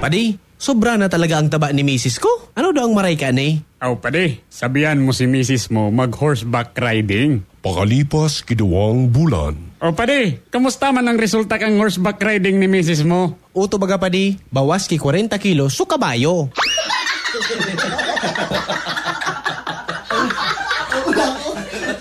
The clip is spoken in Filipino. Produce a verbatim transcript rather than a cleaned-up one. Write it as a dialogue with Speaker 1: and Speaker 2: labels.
Speaker 1: Padi, sobra na talaga ang taba ni misis ko. Ano daw ang maray ka ni?
Speaker 2: Aw pade, sabihan mo si misis mo mag-horseback riding.
Speaker 3: Pakalipas kiduwang bulan.
Speaker 2: O pade, kamusta man ang resulta kang horseback riding ni misis mo?
Speaker 1: Uto baga padi, bawas ki forty kilos so kabayo.